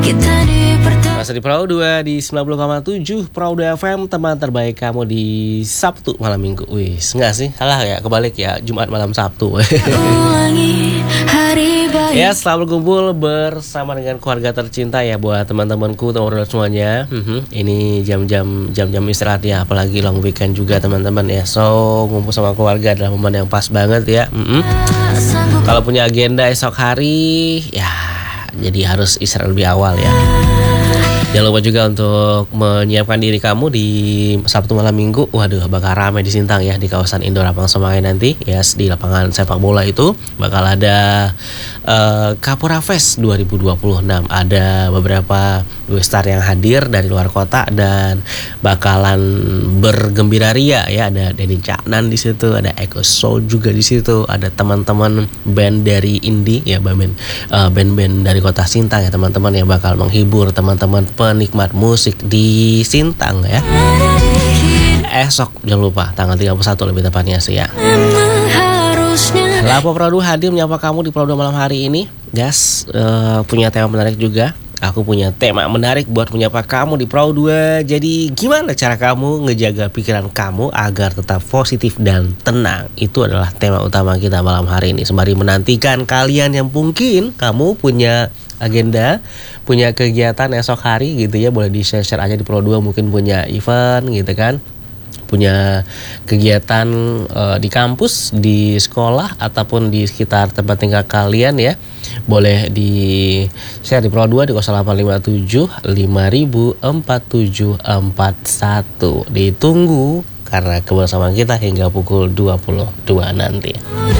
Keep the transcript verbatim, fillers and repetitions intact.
Masih di Pro dua di sembilan puluh koma tujuh Pro dua F M, teman terbaik kamu di Sabtu malam minggu. Wih, enggak sih? Salah ya, kebalik ya, Jumat malam Sabtu. Ya, selamat berkumpul bersama dengan keluarga tercinta ya buat teman-temanku, teman-teman semuanya. Hmm, ini jam-jam jam-jam istirahat ya, apalagi long weekend juga teman-teman ya. So, ngumpul sama keluarga adalah momen yang pas banget ya. Hmm. Kalau punya agenda esok hari, ya jadi harus istirahat lebih awal ya. Jangan lupa juga untuk menyiapkan diri kamu di Sabtu malam minggu. Waduh, bakal ramai di Sintang ya, di kawasan Indoor Lapang Semanggi nanti. Yes, di lapangan sepak bola itu bakal ada uh, Kapura Fest dua ribu dua puluh enam. Ada beberapa star yang hadir dari luar kota dan bakalan bergembira ria ya. Ada Denny Caknan di situ, ada Eko Soul juga di situ, ada teman-teman band dari indie ya, band uh, band-band dari kota Sintang ya teman-teman, yang bakal menghibur teman-teman penikmat musik di Sintang ya. Esok jangan lupa tanggal tiga puluh satu lebih tepatnya sih ya. Lapo Pro dua hadir menyapa kamu di Pro dua malam hari ini. Guys, uh, punya tema menarik juga. Aku punya tema menarik buat menyapa kamu di Pro dua. Jadi gimana cara kamu ngejaga pikiran kamu agar tetap positif dan tenang? Itu adalah tema utama kita malam hari ini. Sembari menantikan kalian yang mungkin kamu punya agenda, punya kegiatan esok hari gitu ya, boleh di-share aja di Pro dua, mungkin punya event gitu kan, punya kegiatan uh, di kampus, di sekolah ataupun di sekitar tempat tinggal kalian ya, boleh di-share di Pro dua di nol delapan lima tujuh lima ribu empat tujuh empat satu. Ditunggu karena kebersamaan kita hingga pukul dua puluh dua nanti.